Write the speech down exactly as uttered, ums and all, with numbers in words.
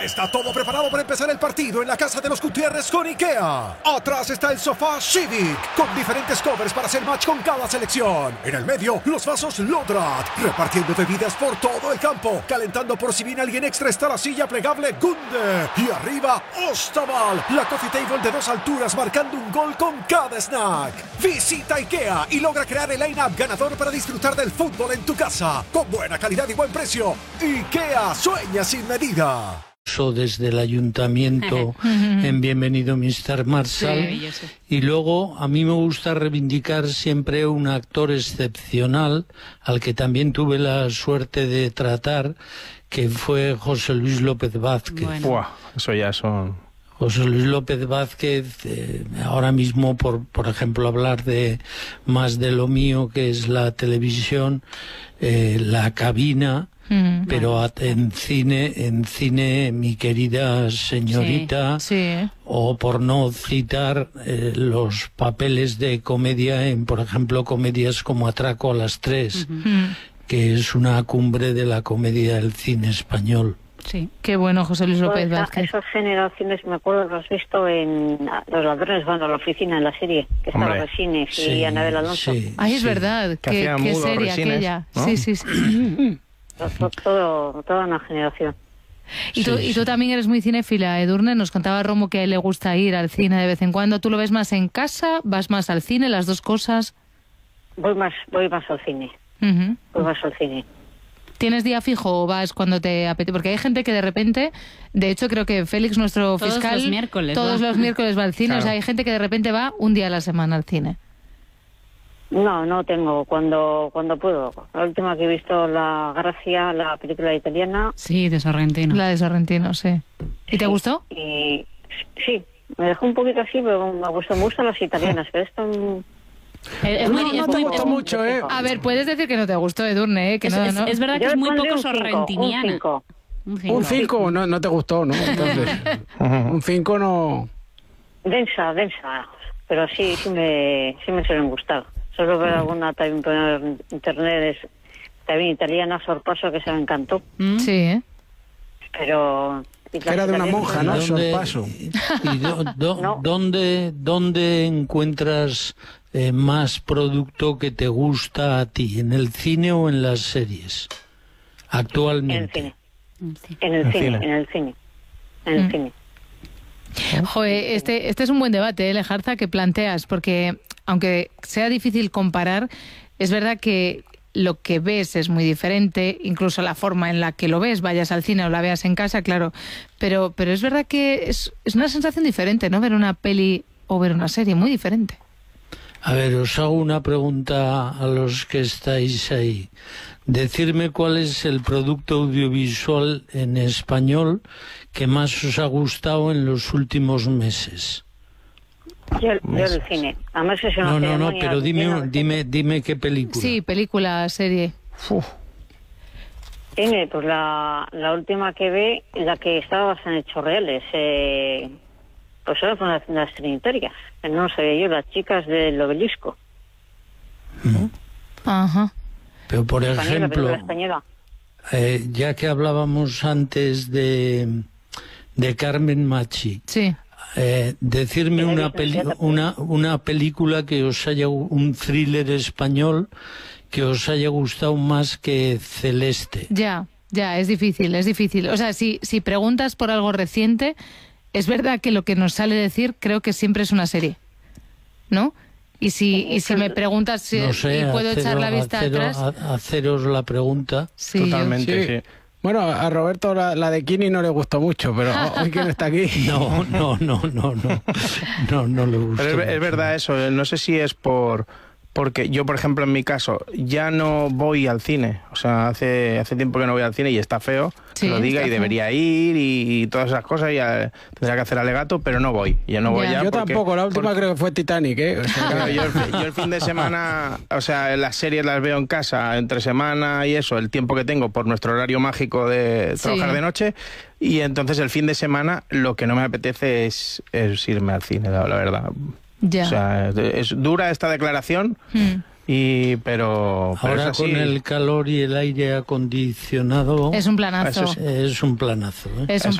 Ya está todo preparado para empezar el partido en la casa de los Gutiérrez con IKEA. Atrás está el sofá Civic, con diferentes covers para hacer match con cada selección. En el medio, los vasos Lodrat, repartiendo bebidas por todo el campo. Calentando por si viene alguien extra está la silla plegable Gunde. Y arriba, Ostaval, la coffee table de dos alturas marcando un gol con cada snack. Visita IKEA y logra crear el line-up ganador para disfrutar del fútbol en tu casa. Con buena calidad y buen precio. IKEA, sueña sin medida. Desde el ayuntamiento en Bienvenido mister Marshall, sí, y luego a mí me gusta reivindicar siempre un actor excepcional al que también tuve la suerte de tratar, que fue José Luis López Vázquez. Bueno. Buah, eso ya son... José Luis López Vázquez, eh, ahora mismo, por, por ejemplo, hablar de Más de lo mío, que es la televisión, eh, La cabina, mm, pero bueno. en cine, en cine, Mi querida señorita, sí, sí. O por no citar eh, los papeles de comedia en, por ejemplo, comedias como Atraco a las tres, uh-huh. que es una cumbre de la comedia del cine español. Sí, qué bueno, José Luis López pues, Vázquez. Esas generaciones, me acuerdo, lo has visto en Los ladrones van a la oficina, en la serie, que estaba Resines y sí, Anabel Alonso. Sí, Ay, es sí. verdad, que qué, qué serie Resines, aquella. ¿no? Sí, sí, sí. Todo, toda una generación. Y tú, sí, y tú sí. también eres muy cinéfila, Edurne. Nos contaba Romo que a él le gusta ir al cine de vez en cuando. ¿Tú lo ves más en casa? ¿Vas más al cine? ¿Las dos cosas? Voy más, voy más al cine. Uh-huh. Voy más al cine. ¿Tienes día fijo o vas cuando te apetece? Porque hay gente que de repente, de hecho creo que Félix, nuestro todos fiscal, los miércoles, todos ¿no? los miércoles va al cine. Claro. O sea, hay gente que de repente va un día a la semana al cine. No, no tengo, cuando cuando puedo. La última que he visto, La Gracia, la película italiana. Sí, de Sorrentino. La de Sorrentino, sí. ¿Y sí, te gustó? Y sí, me dejó un poquito así, pero me gustó, me gustan las italianas, pero esto... Es, es no, muy, no es te muy, gustó es, mucho, ¿eh? A ver, puedes decir que no te gustó, Edurne, ¿eh? Que es, no, es, no. es verdad que Yo es muy pondré poco un cinco, sorrentiniana. Un cinco. Un cinco. Un cinco no, no te gustó, ¿no? Entonces, un cinco no... Densa, densa, pero sí, sí me, sí me suelen gustar. Solo ver alguna también por internet, es, también italiana, Sorpaso, que se me encantó. ¿Mm? Sí, ¿eh? Pero... Era de una monja, ¿no? ¿Dónde, Sorpaso. y do, do, No. ¿dónde, ¿Dónde encuentras eh, más producto que te gusta a ti? ¿En el cine o en las series? Actualmente. En el cine. En el cine, en el cine. En el Mm. cine. Joder, este, este es un buen debate, ¿eh, Lejarza, que planteas, porque aunque sea difícil comparar, es verdad que lo que ves es muy diferente, incluso la forma en la que lo ves, vayas al cine o la veas en casa, claro, pero, pero es verdad que es, es una sensación diferente, ¿no? Ver una peli o ver una serie, muy diferente. A ver, os hago una pregunta a los que estáis ahí. Decirme cuál es el producto audiovisual en español que más os ha gustado en los últimos meses. Yo, yo el cine. Además es una No, no, no, ceremonia pero dime, llena de- dime, dime qué película. Sí, película, serie. Uf. Cine, pues la, la última que ve, la que estaba basada en hechos reales, eh, pues ahora con las, las trinitarias. No sé yo, las chicas del obelisco. Ajá. Pero, por Española, ejemplo, película española. eh, ya que hablábamos antes de, de Carmen Machi, Sí. eh, decirme Sí, una, sí, peli sí, sí. una, una película que os haya, un thriller español que os haya gustado más que Celeste. Ya, ya, es difícil, es difícil. O sea, si, si preguntas por algo reciente, es verdad que lo que nos sale decir creo que siempre es una serie, ¿no? Y si, y si me preguntas si No sé, y puedo haceros- echar la vista haceros- atrás... a- haceros la pregunta. Sí, yo- Sí. Totalmente, sí. Bueno, a Roberto la, la de Kini no le gustó mucho, pero hoy que no está aquí... No, no, no, no, no, no, no le gustó. Pero es, es mucho. verdad eso, no sé si es por... Porque yo, por ejemplo, en mi caso, ya no voy al cine. O sea, hace hace tiempo que no voy al cine y está feo, Sí, que lo diga, está y feo. debería ir y, y todas esas cosas, y eh, tendría que hacer alegato, pero no voy. Ya no voy Ya. ya Yo porque- tampoco, la última porque- creo que fue Titanic, ¿eh? O sea, Claro, yo, el, yo el fin de semana, o sea, las series las veo en casa, entre semana y eso, el tiempo que tengo por nuestro horario mágico de trabajar Sí. de noche, y entonces el fin de semana lo que no me apetece es, es irme al cine, la, la verdad. ya. O sea, es, es dura esta declaración, Hmm. y pero, pero Ahora es así. con el calor y el aire acondicionado Es un planazo. Eso sí. es un planazo, ¿eh? Es un Eso